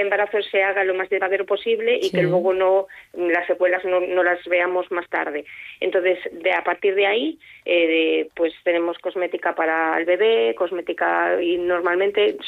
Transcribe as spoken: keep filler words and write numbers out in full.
embarazo se haga lo más llevadero posible y Sí. que luego no las secuelas no, no las veamos más tarde. Entonces, de a partir de ahí, eh, pues tenemos cosmética para el bebé, cosmética y normalmente